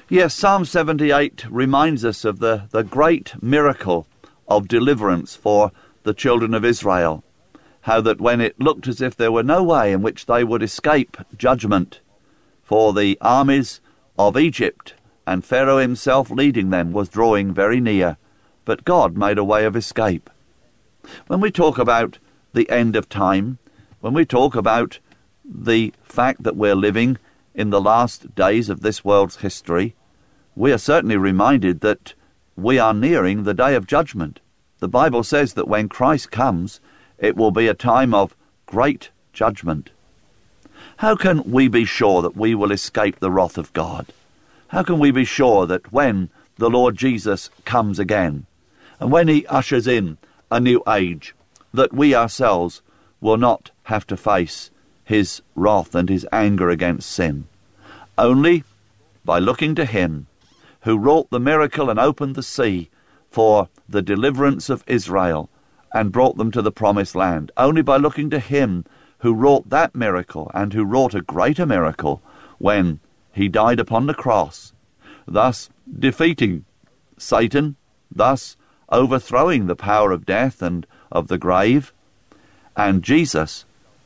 Yes, Psalm 78 reminds us of the great miracle of deliverance for the children of Israel. How that when it looked as if there were no way in which they would escape judgment, for the armies of Egypt and Pharaoh himself leading them was drawing very near, but God made a way of escape. When we talk about the end of time, when we talk about the fact that we're living in the last days of this world's history, we are certainly reminded that we are nearing the day of judgment. The Bible says that when Christ comes, it will be a time of great judgment. How can we be sure that we will escape the wrath of God? How can we be sure that when the Lord Jesus comes again, and when he ushers in a new age, that we ourselves will not have to face his wrath and his anger against sin? Only by looking to him who wrought the miracle and opened the sea for the deliverance of Israel and brought them to the promised land. Only by looking to him who wrought that miracle and who wrought a greater miracle when he died upon the cross, thus defeating Satan, thus overthrowing the power of death and of the grave. And Jesus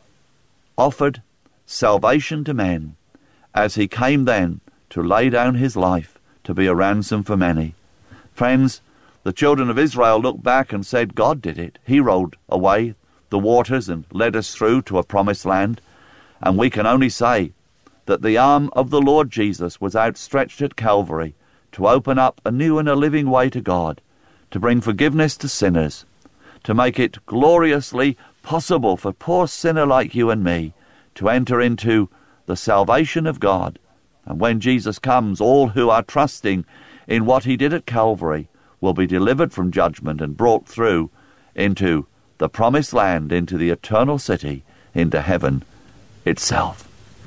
offered salvation to men as he came then to lay down his life to be a ransom for many. Friends, the children of Israel looked back and said, God did it. He rolled away the waters and led us through to a promised land. And we can only say that the arm of the Lord Jesus was outstretched at Calvary to open up a new and a living way to God, to bring forgiveness to sinners, to make it gloriously possible for poor sinner like you and me to enter into the salvation of God. And when Jesus comes, all who are trusting in what he did at Calvary will be delivered from judgment and brought through into the promised land, into the eternal city, into heaven itself.